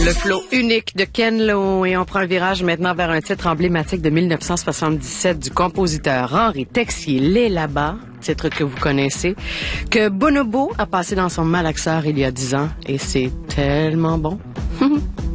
Le flow unique de Ken Lo, et on prend un virage maintenant vers un titre emblématique de 1977 du compositeur Henri Texier, Les là-bas, titre que vous connaissez, que Bonobo a passé dans son malaxeur il y a 10 ans, et c'est tellement bon.